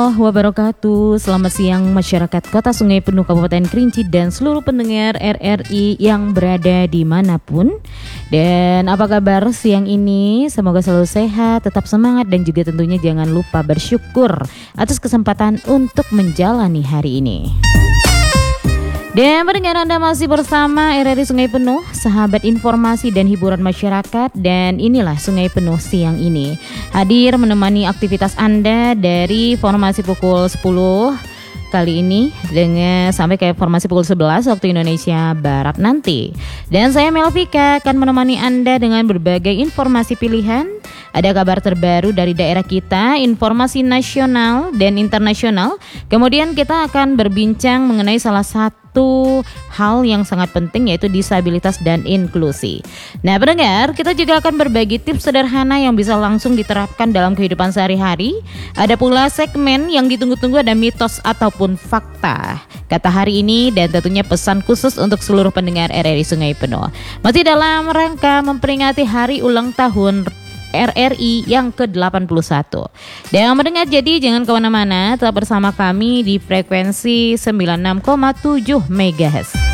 Wabarakatuh. Selamat siang masyarakat Kota Sungai Penuh Kabupaten Kerinci dan seluruh pendengar RRI yang berada dimanapun. Dan apa kabar siang ini? Semoga selalu sehat, tetap semangat dan juga tentunya jangan lupa bersyukur atas kesempatan untuk menjalani hari ini. Dan pendengar, Anda masih bersama RRI Sungai Penuh, sahabat informasi dan hiburan masyarakat. Dan inilah Sungai Penuh siang ini, hadir menemani aktivitas Anda dari formasi pukul 10 kali ini dengan sampai ke formasi pukul 11 waktu Indonesia Barat nanti. Dan saya Melvika akan menemani Anda dengan berbagai informasi pilihan. Ada kabar terbaru dari daerah kita, informasi nasional dan internasional. Kemudian kita akan berbincang mengenai salah satu hal yang sangat penting, yaitu disabilitas dan inklusi. Nah pendengar, kita juga akan berbagi tips sederhana yang bisa langsung diterapkan dalam kehidupan sehari-hari. Ada pula segmen yang ditunggu-tunggu, ada mitos ataupun fakta kata hari ini, dan tentunya pesan khusus untuk seluruh pendengar RRI Sungai Penuh. Masih dalam rangka memperingati hari ulang tahun RRI yang ke-81. Dan mendengar, jadi jangan kemana-mana, tetap bersama kami di frekuensi 96,7 MHz.